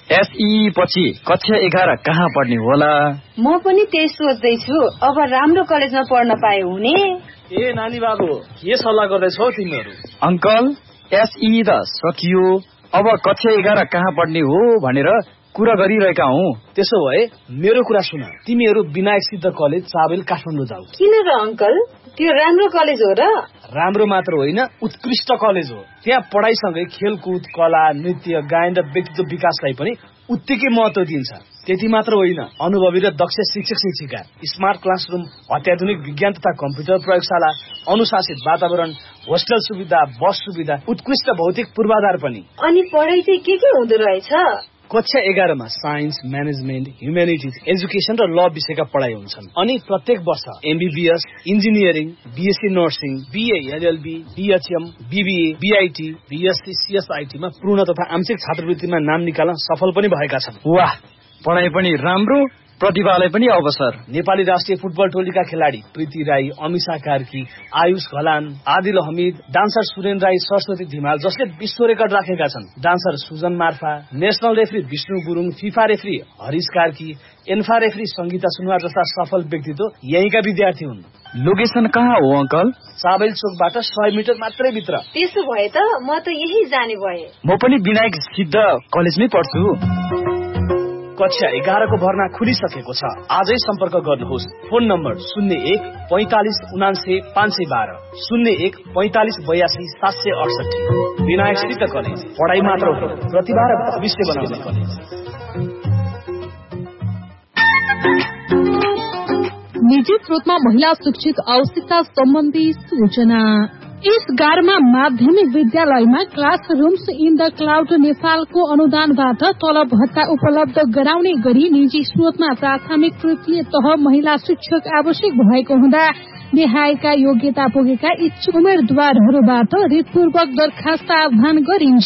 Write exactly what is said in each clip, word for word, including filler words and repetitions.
एसई पछि कक्षा एघार कहाँ पढ्ने होला? म पनि त्यही सोच्दैछु। अब राम्रो कलेजमा पढ्न पाए हुने। ए नानी बाबु, के सल्लाह गर्दैछौ तिमीहरू? अंकल, एसई त सकियो, अब कक्षा एघार कहाँ पढ्ने हो भनेर कुरा गरिरहेका हौ। त्यसो भए मेरो कुरा सुन, तिमीहरू विनायक सिद्ध कलेज चाबेल काठमाडौँ जाऊ। किन र अंकल? त्यो राम्रो कलेज हो र? राम्रो मात्र होइन, उत्कृष्ट कलेज हो। त्यहाँ पढाइसँगै खेलकुद, कला, नृत्य, गायन र व्यक्तित्व विकासलाई पनि उत्तिकै महत्व दिन्छ। त्यति मात्र होइन, अनुभवी र दक्ष शिक्षक शिक्षिका, स्मार्ट क्लासरुम, अत्याधुनिक विज्ञान तथा कम्प्युटर प्रयोगशाला, अनुशासित वातावरण, होस्टल सुविधा, बस सुविधा, उत्कृष्ट भौतिक पूर्वाधार पनि। अनि पढाइ चाहिँ के के हुँदो रहेछ? कक्षा एघारमा साइन्स, म्यानेजमेन्ट, ह्युम्यानिटिज, एजुकेसन र ल विषयका पढाइ हुन्छन्। अनि प्रत्येक वर्ष MBBS, engineering, BSc nursing, BA, LLB, BHM, BBA, BIT, BSc, सीएसआईटीमा पूर्ण तथा आंशिक छात्रवृत्तिमा नाम निकाल्न सफल पनि भएका छन्। वाह, पढाइ पनि राम्रो, प्रतिभालाई पनि अवसर। नेपाली राष्ट्रिय फुटबल टोलीका खेलाडी प्रीति राई, अमिषा कार्की, आयुष घलान, आदिल हमिद, डान्सर सुरेन राई, सरस्वती धिमाल जसले विश्व रेकर्ड राखेका छन्, dancer Sujan Marpha, national referee Vishnu Gurung, FIFA referee Harish Karki, ANFA referee Sangeeta Sunuwar जस्ता सफल व्यक्तित्व यहीँका विद्यार्थी हुन्। लोकेसन कहाँ हो अंकल? चाबेल चोकबाट सय मिटर मात्रै भित्र। त्यसो भए त म त यही जाने भए। म पनि विनायक सिद्ध कलेजमै पढ्छु। कक्षा एघारको भर्ना खुलिसकेको छ। आजै सम्पर्क गर्नुहोस्। फोन नम्बर शून्य एक पैंतालिस उनान्से पाँच सय बाह्र, शून्य एक पैंतालिस बयासी सात सय अडसठी। विनायक सिद्ध कलेज, पढाइ मात्र हो, प्रतिभा र भविष्य बनाउने कलेज। निजी स्रोतमा महिला शिक्षक आवश्यकता सम्बन्धी सूचना। यस गारमा माध्यमिक विद्यालयमा क्लासरूम्स इन द क्लाउड नेपालको अनुदानबाट तलब भत्ता उपलब्ध गराउने गरी निजी स्रोतमा प्राथमिक तृतीय तह महिला शिक्षक आवश्यक भएको हुँदा देहायका योग्यता पुगेका इच्छुक उम्मेद्वारहरूबाट रितपूर्वक दरखास्त आह्वान गरिन्छ।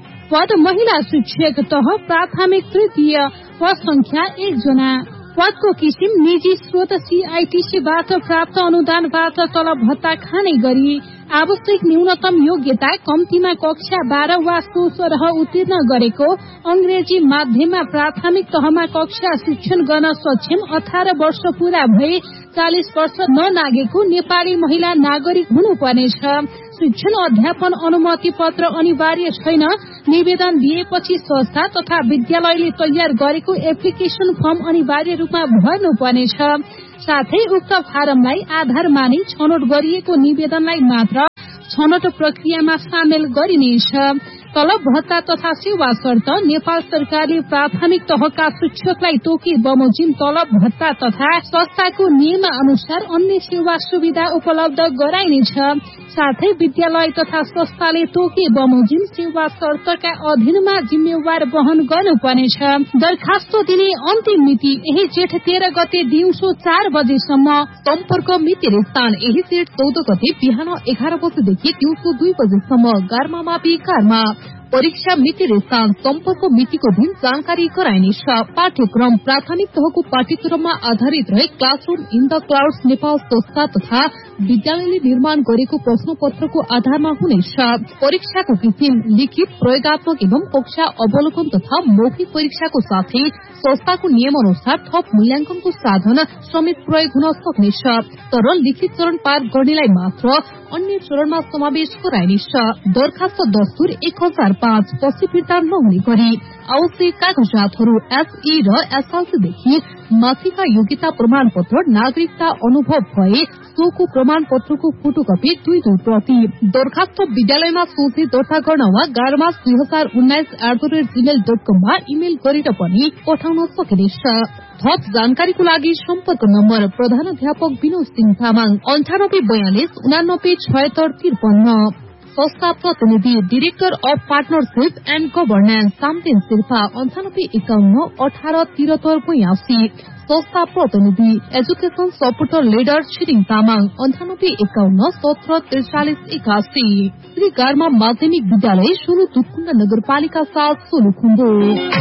पद महिला शिक्षक तह प्राथमिक तृतीय, पद संख्या एक जना। पदको किसिम निजी स्रोत सीआईटीसीबाट प्राप्त अनुदानबाट तलब भत्ता खाने गरी आवश्यक न्यूनतम योग्यता कम्तीमा कक्षा बाह्र वा सो सरह उत्तीर्ण गरेको, अंग्रेजी माध्यममा प्राथमिक तहमा कक्षा शिक्षण गर्न सक्षम, अठार वर्ष पूरा भई चालिस वर्ष ननागेको नेपाली महिला नागरिक हुनुपर्नेछ। शिक्षण अध्यापन अनुमति पत्र अनिवार्य छैन। निवेदन दिएपछि संस्था तथा विद्यालयले तयार गरेको एप्लिकेशन फर्म अनिवार्य रूपमा भर्नुपर्नेछ। साथै उक्त फारमलाई आधार मानि छनौट गरिएको निवेदनलाई मात्र छनौट प्रक्रियामा सामेल गरिनेछ। तलब भत्ता तथा सेवा शर्त। नेपाल सरकारले प्राथमिक तहका शिक्षकलाई तोकी बमोजिम तलब भत्ता तथा संस्थाको नियम अनुसार अन्य सेवा सुविधा उपलब्ध गराइनेछ। साथै विद्यालय तथा संस्थाले तोकी बमोजिम सेवा शर्तका अधीनमा जिम्मेवार वहन गर्नुपर्नेछ। दरखास्त दिने अन्तिम मिति यही जेठ तेह्र गते दिउँसो चार बजेसम्म। सम्पर्क मिति स्थान यही जेठ चौध गते बिहान एघार बजेदेखि दिउँसो दुई बजेसम्म। गारमा मापी गारमा। परीक्षा मिति स्थान सम्पर्क मितिको दिन जानकारी गराइनेछ। पाठ्यक्रम प्राथमिक तहको पाठ्यक्रममा आधारित रहे classroom in the clouds Nepal संस्था तथा विद्यालयले निर्माण गरेको प्रश्न पत्रको आधारमा हुनेछ। परीक्षाको किसिम लिखित, प्रयोगात्मक एवं कक्षा अवलोकन तथा मौखिक परीक्षाको साथै संस्थाको नियम अनुसार थप मूल्याङ्कनको साधन समेत प्रयोग हुन सक्नेछ। तर लिखित चरण पार गर्नेलाई मात्र अन्य चरणमा समावेश गराइनेछ। दरखास्त दस्तुर एक हजार पाँच पछि फिर्ता नहुने गरी। आवश्यक कागजातहरू एसई र एसएलसीदेखि माथिका योग्यता प्रमाण पत्र, नागरिकता अनुभव भए सोको प्रमाण पत्रको फोटोकपी दुई दुई प्रति। दरखास्त विद्यालयमा सोझै दर्ता गर्न वा गारमास दुई हजार उन्नाइस at the rate Gmail dot कममा इमेल गरेर पनि पठाउन सकिनेछ। थप जानकारीको लागि सम्पर्क नम्बर प्रधानाध्यापक विनोद सिंह तामाङ अन्ठानब्बे बयालिस उनानब्बे छयत्तर त्रिपन्न। संस्था प्रतिनिधि director of partnership and governance सामतेन Sherpa अन्ठानब्बे एकाउन्न अठार त्रिहत्तर बयासी। संस्था प्रतिनिधि education supporter leader Tshering Tamang अन्ठानब्बे एकाउन्न सत्र त्रिचालिस एकासी। श्री गारमा माध्यमिक विद्यालय सोलु तुटकुण्ड नगरपालिका साथ सोलुखुम्बु।